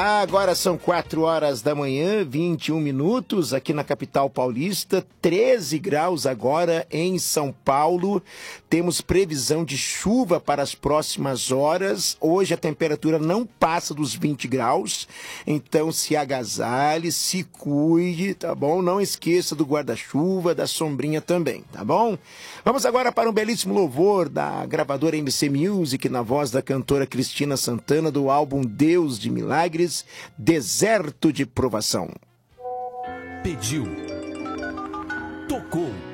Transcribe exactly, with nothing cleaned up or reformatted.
Agora são quatro horas da manhã, vinte e um minutos, aqui na capital paulista, treze graus agora em São Paulo. Temos previsão de chuva para as próximas horas. Hoje a temperatura não passa dos vinte graus, então se agasalhe, se cuide, tá bom? Não esqueça do guarda-chuva, da sombrinha também, tá bom? Vamos agora para um belíssimo louvor da gravadora M C Music, na voz da cantora Cristina Santana, do álbum Deus de Milagres, Deserto de Provação. Pediu, tocou.